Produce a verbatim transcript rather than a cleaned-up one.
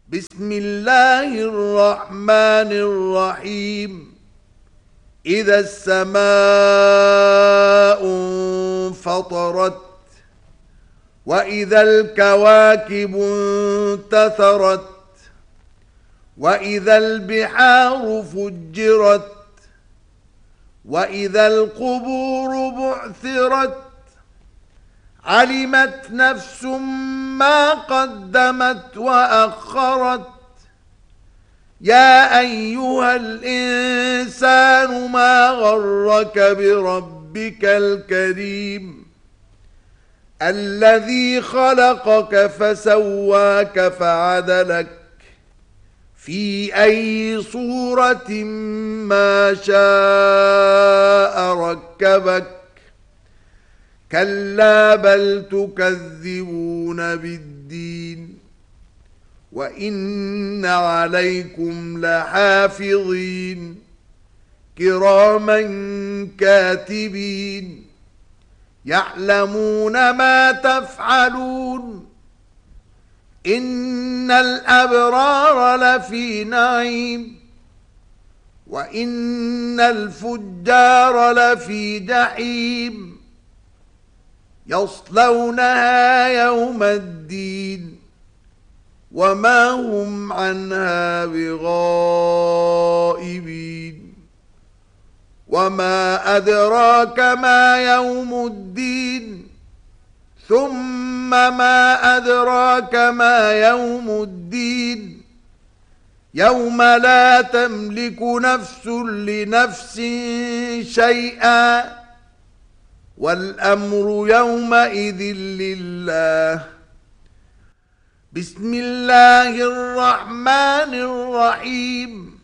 بسم الله الرحمن الرحيم. إذا السماء انفطرت وإذا الكواكب انتثرت وإذا البحار فجرت وإذا القبور بعثرت علمت نفس ما قدمت وأخرت. يا أيها الإنسان ما غرك بربك الكريم الذي خلقك فسواك فعدلك في أي صورة ما شاء ركبك. كلا بل تكذبون بالدين وإن عليكم لحافظين كراما كاتبين يعلمون ما تفعلون. إن الأبرار لفي نعيم وإن الفجار لفي جحيم يصلونها يوم الدين وما هم عنها بغائبين. وما أدراك ما يوم الدين ثم ما أدراك ما يوم الدين يوم لا تملك نفس لنفس شيئا والأمر يومئذ لله. بسم الله الرحمن الرحيم.